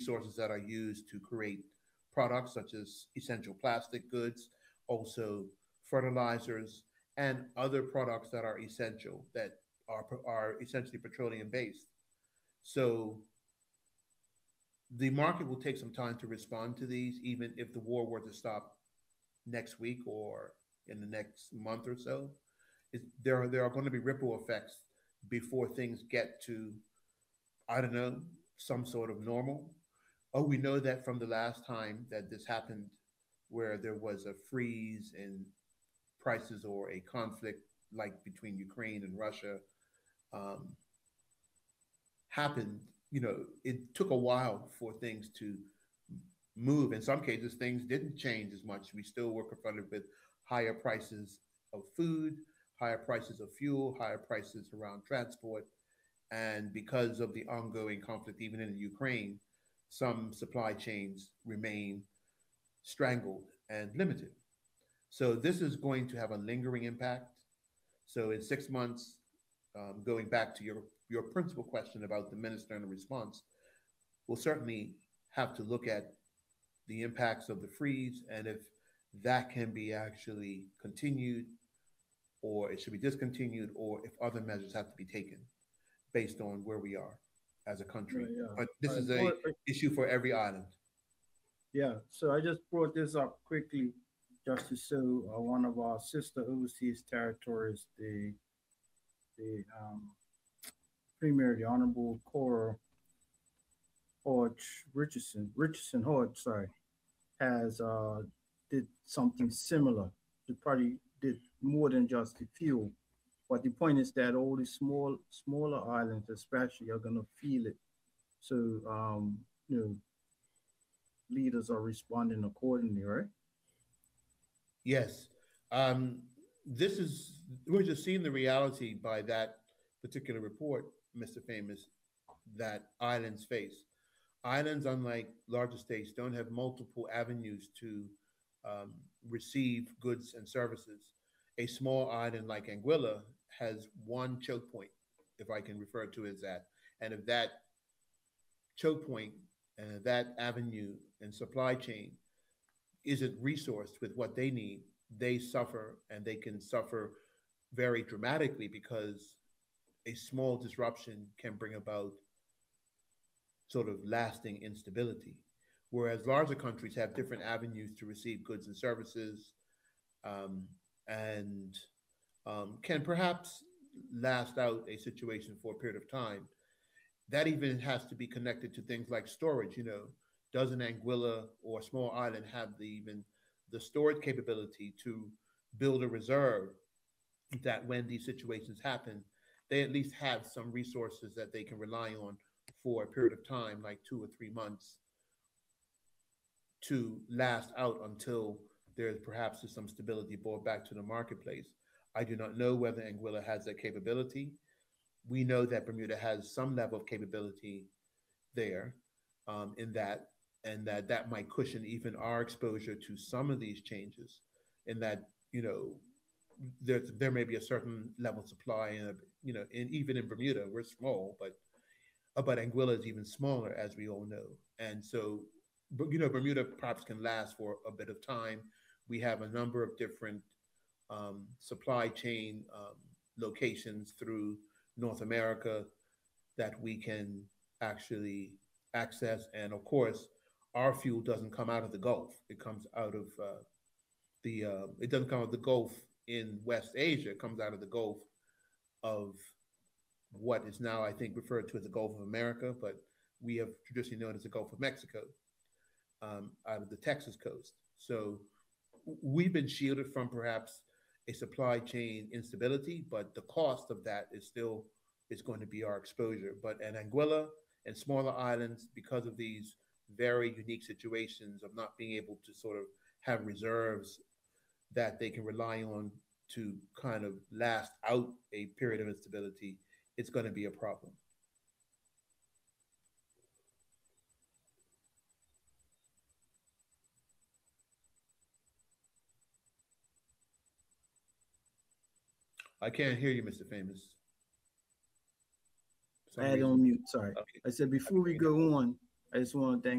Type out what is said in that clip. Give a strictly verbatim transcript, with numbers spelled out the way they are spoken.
resources that are used to create products such as essential plastic goods, also fertilizers, and other products that are essential that are, are essentially petroleum based. So the market will take some time to respond to these, even if the war were to stop next week or in the next month or so. It, there, are, there are going to be ripple effects before things get to, I don't know, some sort of normal. Oh, we know that from the last time that this happened, where there was a freeze in prices or a conflict like between Ukraine and Russia, um, happened, you know, it took a while for things to move. In some cases, things didn't change as much. We still were confronted with higher prices of food, higher prices of fuel, higher prices around transport. And because of the ongoing conflict, even in Ukraine, some supply chains remain strangled and limited. So this is going to have a lingering impact. So in six months, um, going back to your, your principal question about the minister and the response, we'll certainly have to look at the impacts of the freeze and if that can be actually continued or it should be discontinued or if other measures have to be taken based on where we are as a country. Yeah, yeah. But this I is a brought, I- issue for every island. yeah. So I just brought this up quickly just to show uh, one of our sister overseas territories, the the um, Premier, the Honorable Cora Hodge Richardson, Richardson Hodge, sorry, has uh, did something similar. They probably did more than just the fuel. But the point is that all the small, smaller islands, especially, are gonna feel it. So, um, you know, leaders are responding accordingly, right? Yes. Um, this is, we're just seeing the reality by that particular report, mister Famous, that islands face. Islands, unlike larger states, don't have multiple avenues to um, receive goods and services. A small island like Anguilla has one choke point, if I can refer to it as that. And if that choke point, uh, that avenue and supply chain isn't resourced with what they need, they suffer and they can suffer very dramatically because a small disruption can bring about sort of lasting instability. Whereas larger countries have different avenues to receive goods and services, um, and um, can perhaps last out a situation for a period of time. That even has to be connected to things like storage. You know, does an Anguilla or a small island have the even the storage capability to build a reserve that when these situations happen, they at least have some resources that they can rely on for a period of time, like two or three months, to last out until there's perhaps some stability brought back to the marketplace. I do not know whether Anguilla has that capability. We know that Bermuda has some level of capability there, um, in that, and that that might cushion even our exposure to some of these changes. In that, you know, there there may be a certain level of supply, and you know, in, even in Bermuda, we're small, but uh, but Anguilla is even smaller, as we all know, and so, but you know, Bermuda perhaps can last for a bit of time. We have a number of different um, supply chain um, locations through North America that we can actually access. And of course, our fuel doesn't come out of the Gulf. It comes out of uh, the, uh, it doesn't come out of the Gulf in West Asia. It comes out of the Gulf of what is now, I think, referred to as the Gulf of America, but we have traditionally known as the Gulf of Mexico, um, out of the Texas coast. So we've been shielded from perhaps a supply chain instability, but the cost of that is still is going to be our exposure. But at Anguilla and smaller islands, because of these very unique situations of not being able to sort of have reserves that they can rely on to kind of last out a period of instability, it's going to be a problem. I can't hear you, mister Famous. For I some had it reason. on mute. Sorry. Okay. I said I before can hear we you now. go on, I just want to thank